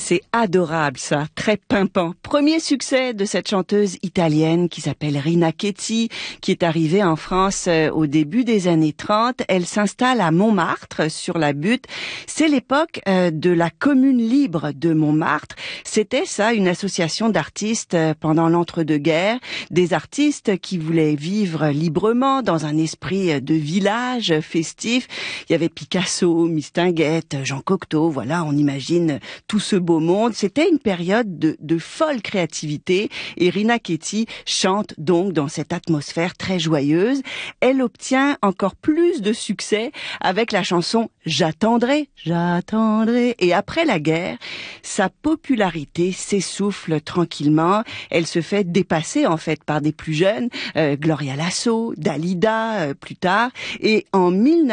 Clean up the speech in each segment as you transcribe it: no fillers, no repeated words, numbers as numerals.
C'est adorable ça, très pimpant. Premier succès de cette chanteuse italienne qui s'appelle Rina Chetty, qui est arrivée en France au début des années 30. Elle s'installe à Montmartre, sur la Butte. C'est l'époque de la Commune libre de Montmartre. C'était ça, une association d'artistes pendant l'entre-deux-guerres. Des artistes qui voulaient vivre librement dans un esprit de village festif. Il y avait Picasso, Mistinguett, Jean Cocteau, voilà, on imagine tout ce beau monde. C'était une période de folle créativité et Rina Chetty chante donc dans cette atmosphère très joyeuse. Elle obtient encore plus de succès avec la chanson J'attendrai, j'attendrai. Et après la guerre, sa popularité s'essouffle tranquillement. Elle se fait dépasser en fait par des plus jeunes, Gloria Lasso, Dalida plus tard. Et en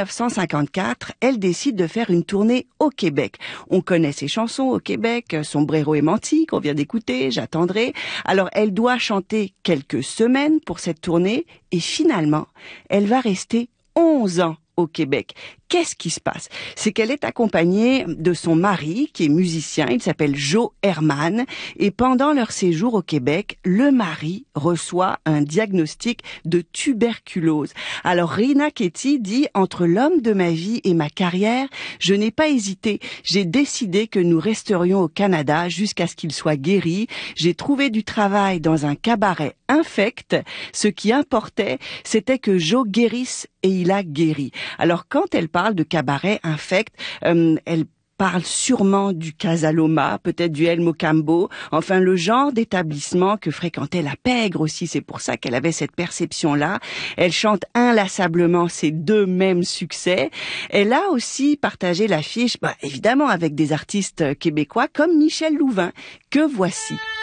1954, elle décide de faire une tournée au Québec. On connaît ses chansons au Québec, Sombrero et Manti qu'on vient d'écouter, J'attendrai. Alors elle doit chanter quelques semaines pour cette tournée et finalement, elle va rester 11 ans au Québec. Qu'est-ce qui se passe? C'est qu'elle est accompagnée de son mari, qui est musicien, il s'appelle Joe Herman, et pendant leur séjour au Québec, le mari reçoit un diagnostic de tuberculose. Alors Rina Chetty dit, entre l'homme de ma vie et ma carrière, je n'ai pas hésité. J'ai décidé que nous resterions au Canada jusqu'à ce qu'il soit guéri. J'ai trouvé du travail dans un cabaret infect. Ce qui importait, c'était que Joe guérisse et il a guéri. Alors quand elle parle de cabaret infect, elle parle sûrement du Casaloma, peut-être du El Mocambo, enfin le genre d'établissement que fréquentait la pègre aussi, c'est pour ça qu'elle avait cette perception-là. Elle chante inlassablement ces deux mêmes succès. Elle a aussi partagé l'affiche, évidemment avec des artistes québécois comme Michel Louvain, que voici.